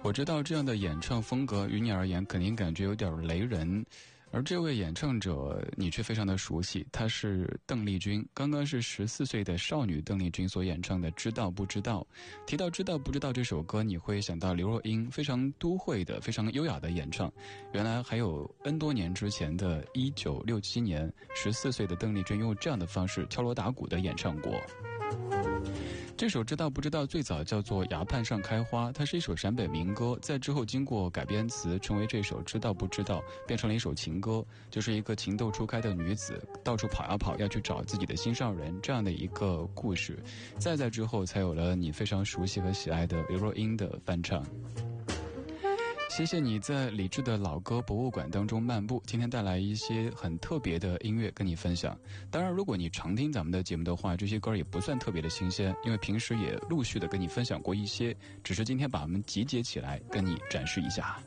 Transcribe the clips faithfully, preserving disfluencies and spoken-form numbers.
我知道这样的演唱风格于你而言肯定感觉有点雷人，而这位演唱者你却非常的熟悉，她是邓丽君。刚刚是十四岁的少女邓丽君所演唱的《知道不知道》。提到《知道不知道》这首歌，你会想到刘若英非常都会的非常优雅的演唱。原来还有 N 多年之前的一九六七年，十四岁的邓丽君用这样的方式敲锣打鼓的演唱过。这首《知道不知道》最早叫做《崖畔上开花》，它是一首陕北民歌，在之后经过改编词成为这首《知道不知道》，变成了一首情歌，就是一个情窦初开的女子到处跑呀跑，要去找自己的心上人这样的一个故事。再在之后才有了你非常熟悉和喜爱的刘若英的翻唱。谢谢你在理智的老歌博物馆当中漫步，今天带来一些很特别的音乐跟你分享。当然如果你常听咱们的节目的话，这些歌也不算特别的新鲜，因为平时也陆续的跟你分享过一些，只是今天把它们集结起来跟你展示一下。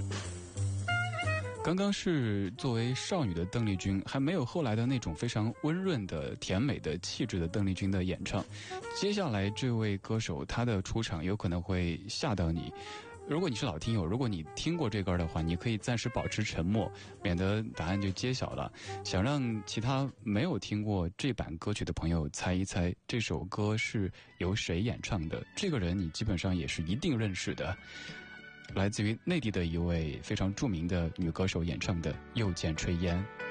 刚刚是作为少女的邓丽君，还没有后来的那种非常温润的甜美的气质的邓丽君的演唱。接下来这位歌手她的出场有可能会吓到你，如果你是老听友，如果你听过这歌的话，你可以暂时保持沉默，免得答案就揭晓了。想让其他没有听过这版歌曲的朋友猜一猜这首歌是由谁演唱的，这个人你基本上也是一定认识的，来自于内地的一位非常著名的女歌手演唱的《又见炊烟》。